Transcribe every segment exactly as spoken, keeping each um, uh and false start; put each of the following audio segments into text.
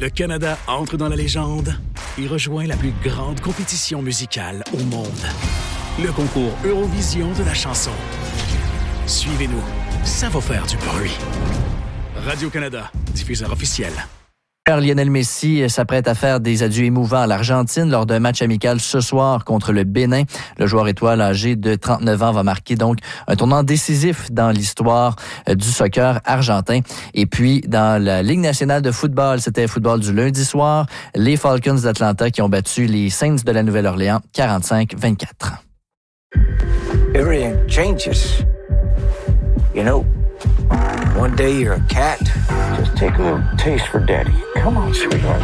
Le Canada entre dans la légende et rejoint la plus grande compétition musicale au monde. Le concours Eurovision de la chanson. Suivez-nous, ça va faire du bruit. Radio-Canada, diffuseur officiel. Lionel Messi s'apprête à faire des adieux émouvants à l'Argentine lors d'un match amical ce soir contre le Bénin. Le joueur étoile âgé de trente-neuf ans va marquer donc un tournant décisif dans l'histoire du soccer argentin. Et puis, dans la Ligue nationale de football, c'était football du lundi soir, les Falcons d'Atlanta qui ont battu les Saints de la Nouvelle-Orléans quarante-cinq à vingt-quatre. Everything changes. You know, one day you're a cat. Just take a little taste for daddy. Come on, sweetheart.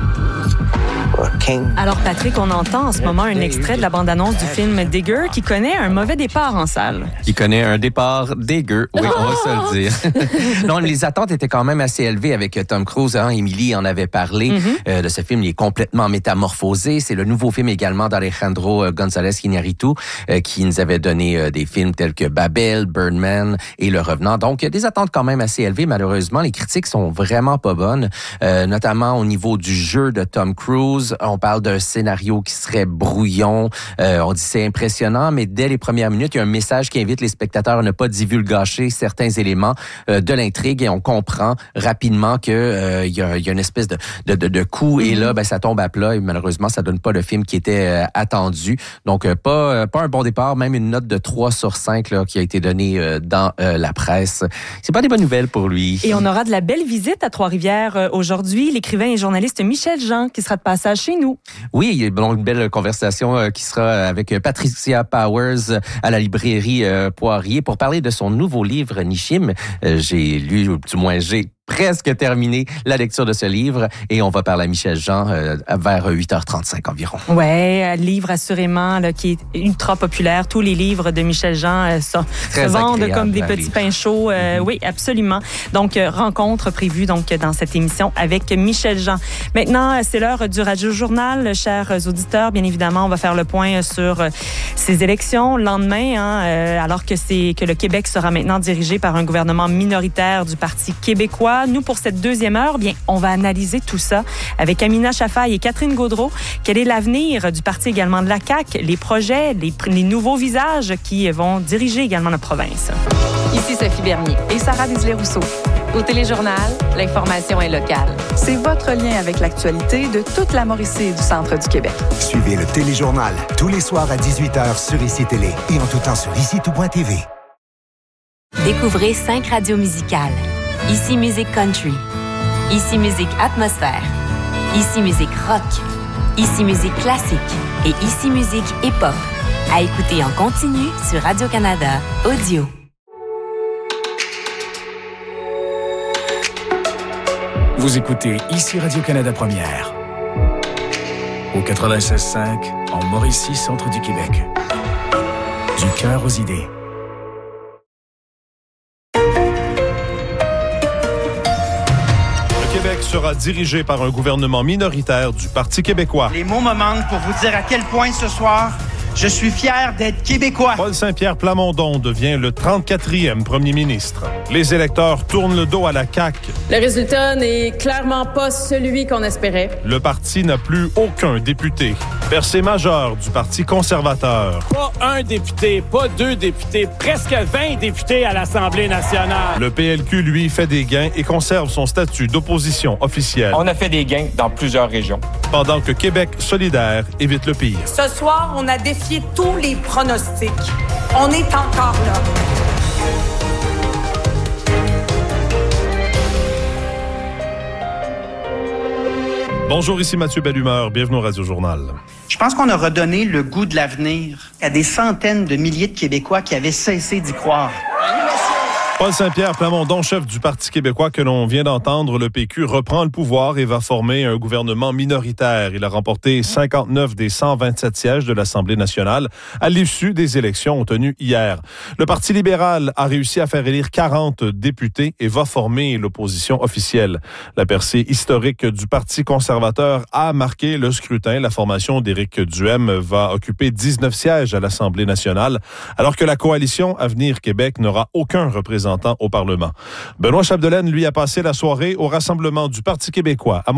Alors Patrick, on entend en ce moment un extrait de la bande-annonce du film Digger qui connaît un mauvais départ en salle. Qui connaît un départ dégueu, oui, oh! On va se le dire. Non, les attentes étaient quand même assez élevées avec Tom Cruise. Hein? Émilie en avait parlé mm-hmm. euh, de ce film. Il est complètement métamorphosé. C'est le nouveau film également d'Alejandro González Iñárritu euh, qui nous avait donné euh, des films tels que Babel, Birdman et Le Revenant. Donc, des attentes quand même assez élevées. Malheureusement, les critiques sont vraiment pas bonnes, euh, notamment au niveau du jeu de Tom Cruise. On parle d'un scénario qui serait brouillon. Euh, on dit c'est impressionnant, mais dès les premières minutes, il y a un message qui invite les spectateurs à ne pas divulgacher certains éléments euh, de l'intrigue et on comprend rapidement que euh, il y a, il y a une espèce de, de, de, de coup et là, ben ça tombe à plat et malheureusement, ça donne pas le film qui était euh, attendu. Donc, euh, pas, euh, pas un bon départ, même une note de trois sur cinq là, qui a été donnée euh, dans euh, la presse. C'est pas des bonnes nouvelles pour lui. Et on aura de la belle visite à Trois-Rivières euh, aujourd'hui. L'écrivain et journaliste Michel Jean qui sera de passage chez nous. Oui, il y a donc une belle conversation euh, qui sera avec Patricia Powers euh, à la librairie euh, Poirier pour parler de son nouveau livre Nishim. Euh, j'ai lu, ou du moins j'ai presque terminé la lecture de ce livre et on va parler à Michel Jean euh, vers huit heures trente-cinq environ. Ouais, un livre assurément là, qui est ultra populaire. Tous les livres de Michel Jean euh, sont, se vendent comme des petits pains chauds. Euh, mm-hmm. Oui, absolument. Donc, euh, rencontre prévue donc dans cette émission avec Michel Jean. Maintenant, c'est l'heure du Radio Journal. Chers auditeurs, bien évidemment, on va faire le point sur euh, ces élections. Le lendemain, hein, euh, alors que, c'est, que le Québec sera maintenant dirigé par un gouvernement minoritaire du Parti québécois. Nous, pour cette deuxième heure, bien, on va analyser tout ça avec Amina Chafaï et Catherine Gaudreault. Quel est l'avenir du parti également de la C A Q, les projets, les, les nouveaux visages qui vont diriger également notre province. Ici Sophie Bernier et Sarah Disley-Rousseau. Au Téléjournal, l'information est locale. C'est votre lien avec l'actualité de toute la Mauricie et du centre du Québec. Suivez le Téléjournal tous les soirs à dix-huit heures sur Ici Télé et en tout temps sur ici tout point t v. Découvrez cinq radios musicales. Ici Musique Country, Ici Musique Atmosphère, Ici Musique Rock, Ici Musique Classique et Ici Musique Hip-Hop. À écouter en continu sur Radio-Canada Audio. Vous écoutez Ici Radio-Canada Première. Au quatre-vingt-seize cinq, en Mauricie, centre du Québec. Du cœur aux idées. Québec sera dirigé par un gouvernement minoritaire du Parti québécois. Les mots me manquent pour vous dire à quel point ce soir, je suis fier d'être québécois. Paul Saint-Pierre Plamondon devient le trente-quatrième premier ministre. Les électeurs tournent le dos à la C A Q. Le résultat n'est clairement pas celui qu'on espérait. Le parti n'a plus aucun député. Percée majeure du Parti conservateur. Pas un député, pas deux députés, presque vingt députés à l'Assemblée nationale. Le P L Q, lui, fait des gains et conserve son statut d'opposition officielle. On a fait des gains dans plusieurs régions. Pendant que Québec solidaire évite le pire. Ce soir, on a défié tous les pronostics. On est encore là. Bonjour, ici Mathieu Bellumeur. Bienvenue au Radio Journal. Je pense qu'on a redonné le goût de l'avenir à des centaines de milliers de Québécois qui avaient cessé d'y croire. Paul Saint-Pierre Plamondon, chef du Parti québécois que l'on vient d'entendre, le P Q reprend le pouvoir et va former un gouvernement minoritaire. Il a remporté cinquante-neuf des cent vingt-sept sièges de l'Assemblée nationale à l'issue des élections tenues hier. Le Parti libéral a réussi à faire élire quarante députés et va former l'opposition officielle. La percée historique du Parti conservateur a marqué le scrutin. La formation d'Éric Duhem va occuper dix-neuf sièges à l'Assemblée nationale, alors que la coalition Avenir Québec n'aura aucun représentant au Parlement. Benoît Chapdelaine, lui, a passé la soirée au rassemblement du Parti québécois à